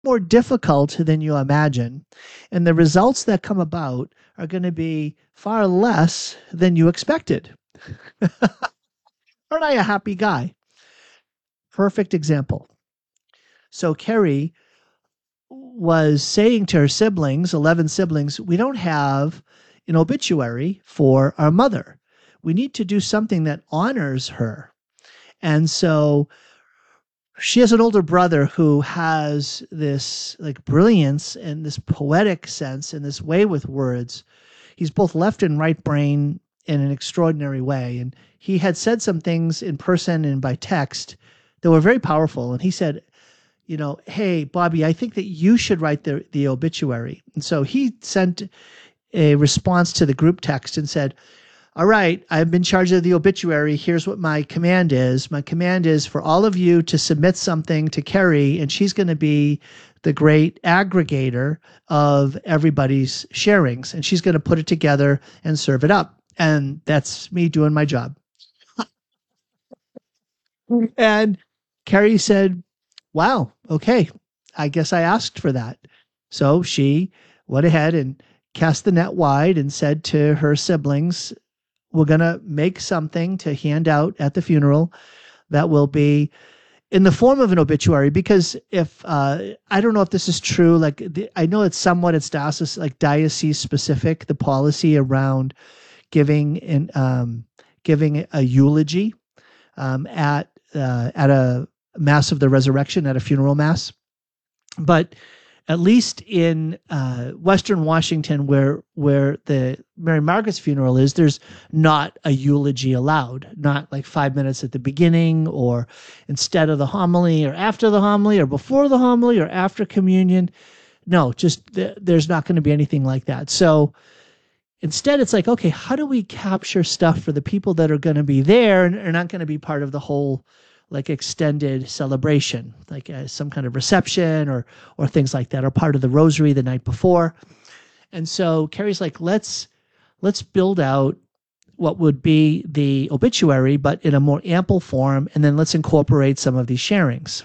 more difficult than you imagine, and the results that come about are going to be far less than you expected. Aren't I a happy guy? Perfect example. So Carrie was saying to her siblings, 11 siblings, we don't have an obituary for our mother. We need to do something that honors her. And so she has an older brother who has this like brilliance and this poetic sense and this way with words. He's both left and right brain in an extraordinary way. And he had said some things in person and by text that were very powerful. And he said, hey, Bobby, I think that you should write the obituary. And so he sent a response to the group text and said, all right, I've been charged of the obituary. Here's what my command is. My command is for all of you to submit something to Carrie, and she's going to be the great aggregator of everybody's sharings, and she's going to put it together and serve it up. And that's me doing my job. And Carrie said, wow, okay, I guess I asked for that. So she went ahead and cast the net wide and said to her siblings, we're going to make something to hand out at the funeral that will be in the form of an obituary. Because if, I don't know if this is true, I know it's diocese specific, the policy around giving a eulogy at a Mass of the Resurrection, at a funeral mass. But at least in Western Washington, where the Mary Margaret's funeral is, there's not a eulogy allowed, not like 5 minutes at the beginning or instead of the homily or after the homily or before the homily or after communion. No, just there's not going to be anything like that. So instead, it's like, okay, how do we capture stuff for the people that are going to be there and are not going to be part of the whole like extended celebration, like some kind of reception or things like that, or part of the rosary the night before. And so Carrie's like, let's build out what would be the obituary, but in a more ample form, and then let's incorporate some of these sharings.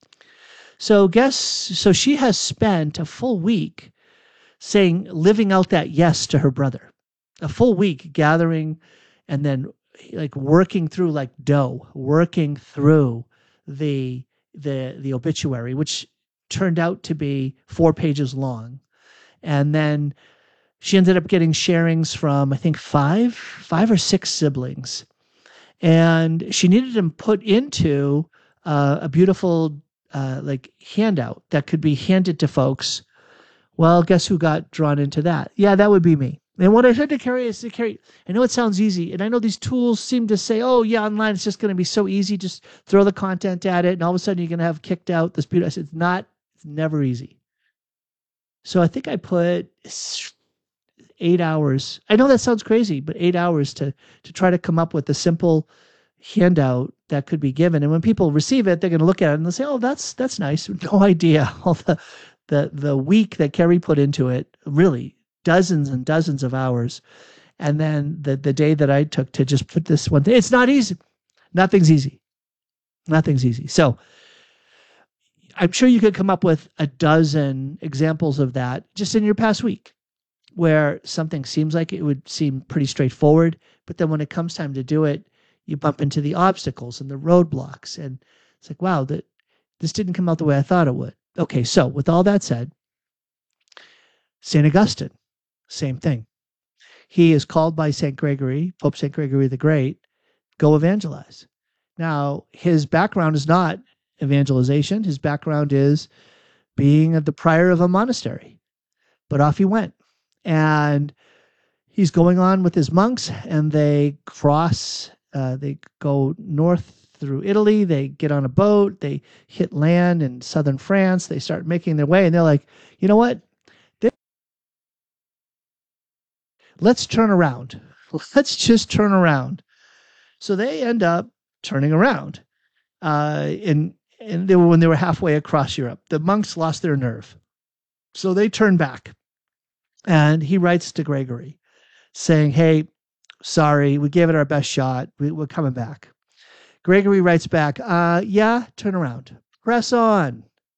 So she has spent a full week living out that yes to her brother, a full week gathering and then like working through like dough, working through the obituary, which turned out to be 4 pages long. And then she ended up getting sharings from, I think, five or six siblings. And she needed them put into a beautiful like handout that could be handed to folks. Well, guess who got drawn into that? Yeah, that would be me. And what I said to Carrie is, Carrie, I know it sounds easy, and I know these tools seem to say, oh, yeah, online it's just going to be so easy. Just throw the content at it, and all of a sudden you're going to have kicked out this beauty. I said, it's never easy. So I think I put 8 hours. I know that sounds crazy, but 8 hours to try to come up with a simple handout that could be given. And when people receive it, they're going to look at it and they'll say, oh, that's nice. No idea all the week that Carrie put into it, really dozens and dozens of hours. And then the day that I took to just put this one thing, it's not easy. Nothing's easy. Nothing's easy. So I'm sure you could come up with a dozen examples of that just in your past week, where something seems like it would seem pretty straightforward, but then when it comes time to do it, you bump into the obstacles and the roadblocks. And it's like, wow, this didn't come out the way I thought it would. Okay, so with all that said, St. Augustine, same thing. He is called by St. Gregory, Pope St. Gregory the Great, go evangelize. Now, his background is not evangelization. His background is being the prior of a monastery. But off he went. And he's going on with his monks, and they go north through Italy. They get on a boat. They hit land in southern France. They start making their way, and they're like, you know what? Let's turn around. Let's just turn around. So they end up turning around. And when they were halfway across Europe, the monks lost their nerve. So they turned back. And he writes to Gregory saying, hey, sorry, we gave it our best shot. We're coming back. Gregory writes back, yeah, turn around. Press on.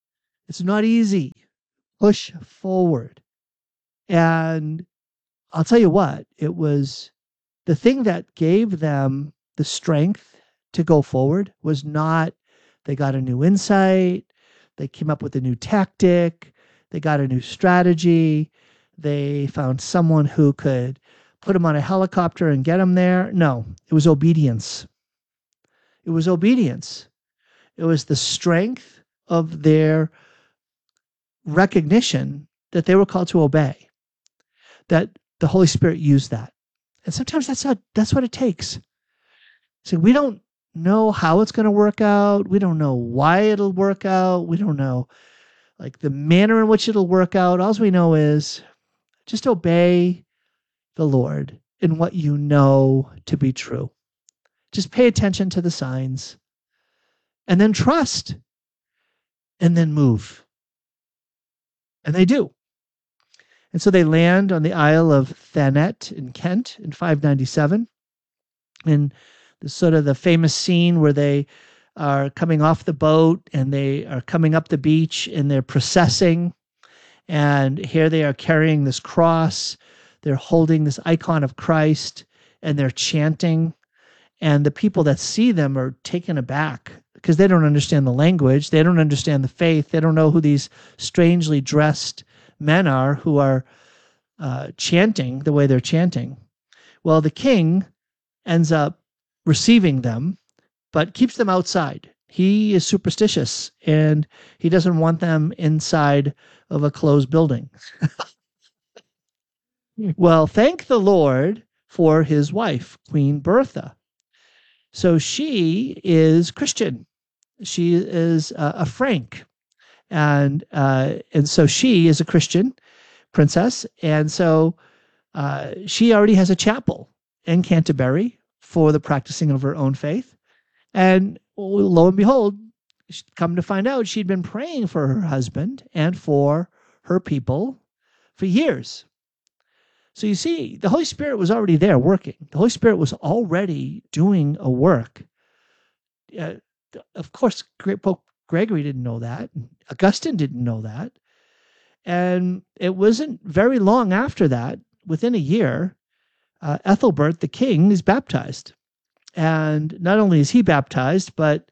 It's not easy. Push forward. And I'll tell you what, it was the thing that gave them the strength to go forward was not they got a new insight, they came up with a new tactic, they got a new strategy, they found someone who could put them on a helicopter and get them there. No, it was obedience. It was obedience. It was the strength of their recognition that they were called to obey, that the Holy Spirit used that. And sometimes that's what it takes. So we don't know how it's going to work out. We don't know why it'll work out. We don't know like the manner in which it'll work out. All we know is just obey the Lord in what you know to be true. Just pay attention to the signs and then trust and then move. And they do. And so they land on the Isle of Thanet in Kent in 597. And sort of the famous scene where they are coming off the boat and they are coming up the beach and they're processing. And here they are carrying this cross. They're holding this icon of Christ and they're chanting. And the people that see them are taken aback because they don't understand the language. They don't understand the faith. They don't know who these strangely dressed men are who are chanting the way they're chanting. Well, the king ends up receiving them, but keeps them outside. He is superstitious and he doesn't want them inside of a closed building. Well, thank the Lord for his wife, Queen Bertha. So she is Christian. She is a Frank. And so she is a Christian princess. And so she already has a chapel in Canterbury for the practicing of her own faith. And lo and behold, come to find out, she'd been praying for her husband and for her people for years. So you see, the Holy Spirit was already there working. The Holy Spirit was already doing a work. Of course, Pope Gregory didn't know that. Augustine didn't know that. And it wasn't very long after that, within a year, Ethelbert, the king, is baptized. And not only is he baptized, but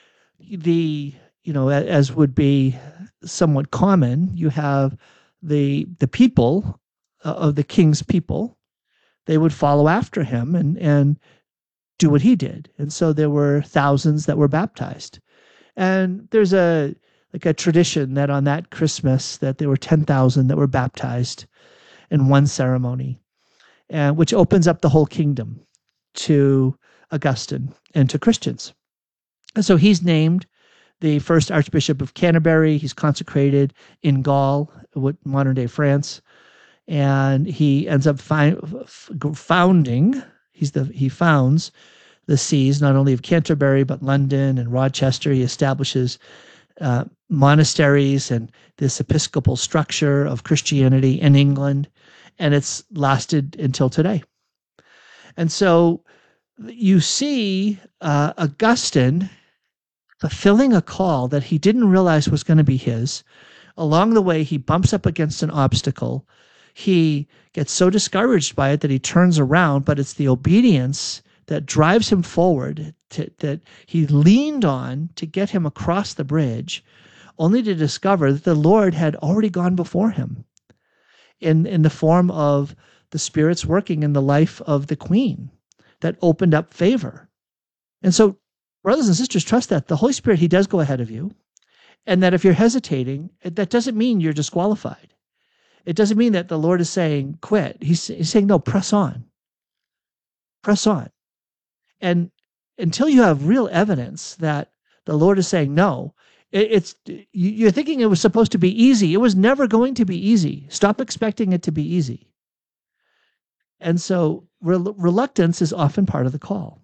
as would be somewhat common, you have the people of the king's people, they would follow after him and do what he did. And so there were thousands that were baptized. And there's a tradition that on that Christmas that there were 10,000 that were baptized in one ceremony, and which opens up the whole kingdom to Augustine and to Christians. And so he's named the first Archbishop of Canterbury. He's consecrated in Gaul, modern-day France. And he ends up founding, he founds the sees not only of Canterbury, but London and Rochester. He establishes monasteries and this episcopal structure of Christianity in England. And it's lasted until today. And so you see Augustine fulfilling a call that he didn't realize was going to be his. Along the way, he bumps up against an obstacle. He gets so discouraged by it that he turns around, but it's the obedience that drives him forward, that he leaned on to get him across the bridge, only to discover that the Lord had already gone before him in the form of the Spirit's working in the life of the Queen that opened up favor. And so, brothers and sisters, trust that the Holy Spirit, he does go ahead of you, and that if you're hesitating, that doesn't mean you're disqualified. It doesn't mean that the Lord is saying, quit. He's saying, no, press on. Press on. And until you have real evidence that the Lord is saying no, you're thinking it was supposed to be easy. It was never going to be easy. Stop expecting it to be easy. And so reluctance is often part of the call.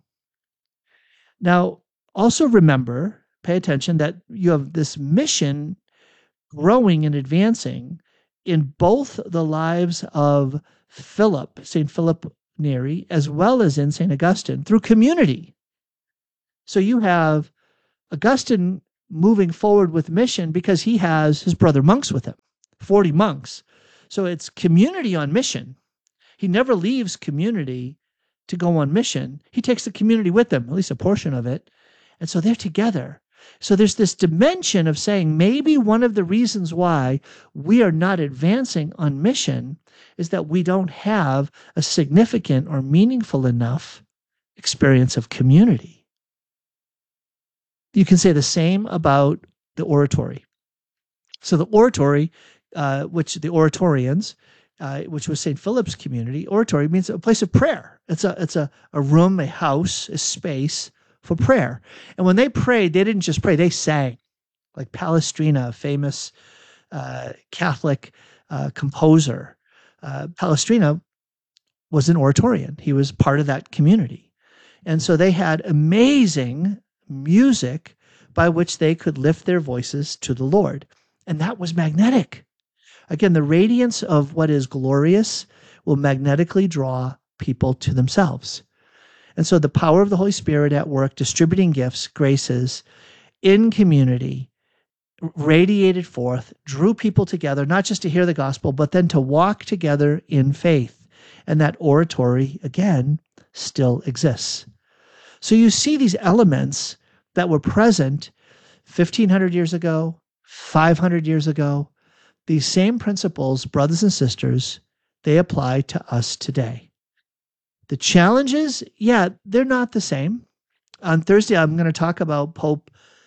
Now, also remember, pay attention that you have this mission growing and advancing in both the lives of Philip, St. Philip Neri, as well as in St. Augustine through community. So you have Augustine moving forward with mission because he has his brother monks with him, 40 monks. So it's community on mission. He never leaves community to go on mission. He takes the community with him, at least a portion of it. And so they're together. So there's this dimension of saying maybe one of the reasons why we are not advancing on mission is that we don't have a significant or meaningful enough experience of community. You can say the same about the oratory. So the oratory, which the Oratorians, which was St. Philip's community, oratory means a place of prayer. It's a room, a house, a space for prayer. And when they prayed, they didn't just pray, they sang. Like Palestrina, a famous Catholic composer. Palestrina was an oratorian. He was part of that community. And so they had amazing music by which they could lift their voices to the Lord. And that was magnetic. Again, the radiance of what is glorious will magnetically draw people to themselves. And so the power of the Holy Spirit at work, distributing gifts, graces, in community, radiated forth, drew people together, not just to hear the gospel, but then to walk together in faith. And that oratory, again, still exists. So you see these elements that were present 1,500 years ago, 500 years ago. These same principles, brothers and sisters, they apply to us today. The challenges, they're not the same. On Thursday, I'm going to talk about Pope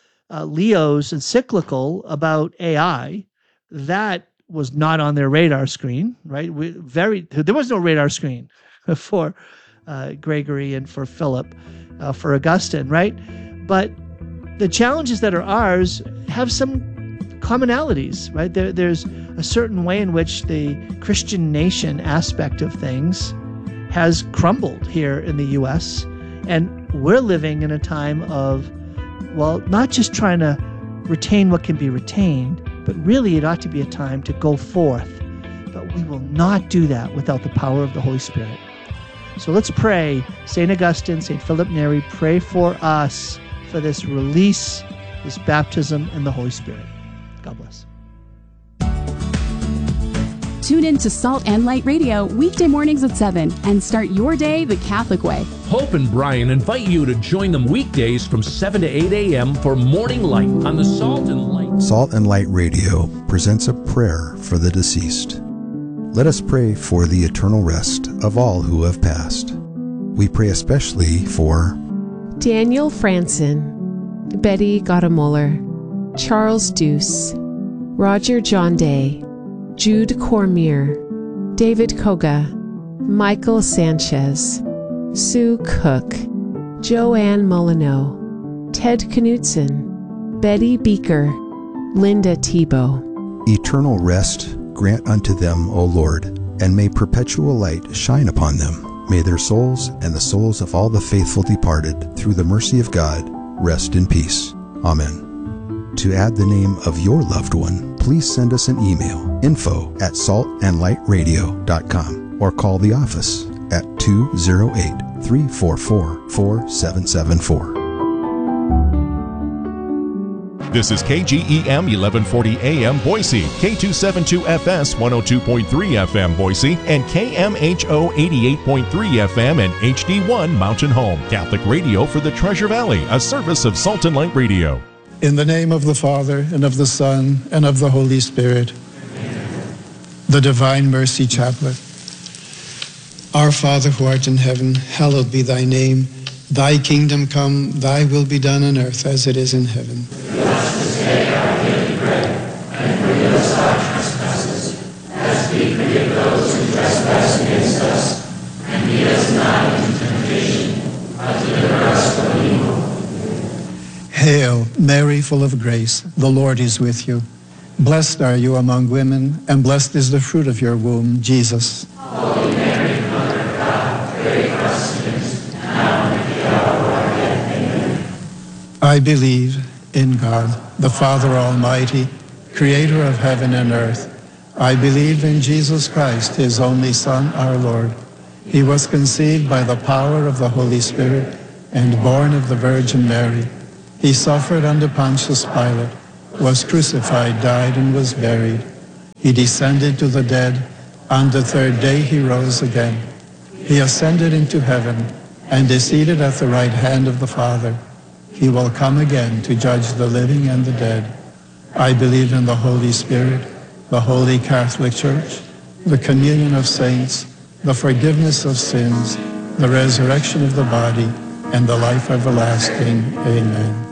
Leo's encyclical about AI. That was not on their radar screen, right? There was no radar screen for Gregory and for Philip, for Augustine, right? But the challenges that are ours have some commonalities, right? There's a certain way in which the Christian nation aspect of things has crumbled here in the U.S. And we're living in a time of, not just trying to retain what can be retained, but really it ought to be a time to go forth. But we will not do that without the power of the Holy Spirit. So let's pray. St. Augustine, St. Philip Neri, pray for us for this release, this baptism in the Holy Spirit. God bless. Tune in to Salt and Light Radio weekday mornings at 7 and start your day the Catholic way. Hope and Brian invite you to join them weekdays from 7 to 8 a.m. for Morning Light on the Salt and Light. Salt and Light Radio presents a prayer for the deceased. Let us pray for the eternal rest of all who have passed. We pray especially for Daniel Franson, Betty Gottemoeller, Charles Deuce, Roger John Day, Jude Cormier, David Koga, Michael Sanchez, Sue Cook, Joanne Molyneux, Ted Knutson, Betty Beaker, Linda Tebow. eternal rest grant unto them, O Lord, and may perpetual light shine upon them. May their souls and the souls of all the faithful departed, through the mercy of God, rest in peace. Amen. To add the name of your loved one, please send us an email, info@saltandlightradio.com, or call the office at 208-344-4774. This is KGEM 1140 AM Boise, K272FS 102.3 FM Boise, and KMHO 88.3 FM and HD1 Mountain Home, Catholic radio for the Treasure Valley, a service of Salt and Light Radio. In the name of the Father, and of the Son, and of the Holy Spirit. Amen. The Divine Mercy Chaplet. Our Father who art in heaven, hallowed be thy name. Thy kingdom come, thy will be done on earth as it is in heaven. Give us this day our daily bread, and forgive us our trespasses, as we forgive those who trespass against us. And lead us not into temptation, but deliver us from evil. Hail, Mary, full of grace, the Lord is with you. Blessed are you among women, and blessed is the fruit of your womb, Jesus. Holy Mary, Mother of God, pray for us sinners, now and at the hour of our death. Amen. I believe in God, the Father Almighty, creator of heaven and earth. I believe in Jesus Christ, his only Son, our Lord. He was conceived by the power of the Holy Spirit and born of the Virgin Mary. He suffered under Pontius Pilate, was crucified, died, and was buried. He descended to the dead. On the third day he rose again. He ascended into heaven and is seated at the right hand of the Father. He will come again to judge the living and the dead. I believe in the Holy Spirit, the Holy Catholic Church, the communion of saints, the forgiveness of sins, the resurrection of the body, and the life everlasting. Amen.